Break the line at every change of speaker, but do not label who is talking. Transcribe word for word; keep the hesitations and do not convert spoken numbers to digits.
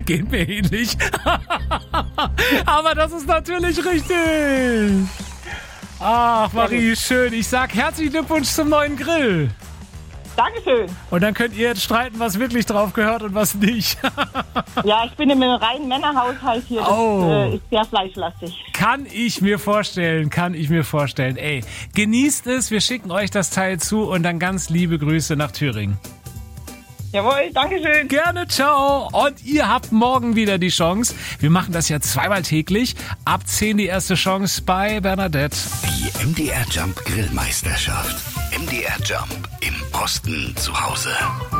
Geht mir ähnlich. Aber das ist natürlich richtig. Ach, Marie, schön. Ich sag herzlichen Glückwunsch zum neuen Grill.
Dankeschön.
Und dann könnt ihr jetzt streiten, was wirklich drauf gehört und was nicht.
Ja, ich bin in einem reinen Männerhaushalt hier. Das
Oh.
äh, ist sehr fleischlastig.
Kann ich mir vorstellen, kann ich mir vorstellen. Ey, genießt es, wir schicken euch das Teil zu und dann ganz liebe Grüße nach Thüringen.
Jawohl, Dankeschön.
Gerne, ciao. Und ihr habt morgen wieder die Chance. Wir machen das ja zweimal täglich. Ab zehn die erste Chance bei Bernadette.
Die M D R Jump Grillmeisterschaft. M D R Jump im Osten zu Hause.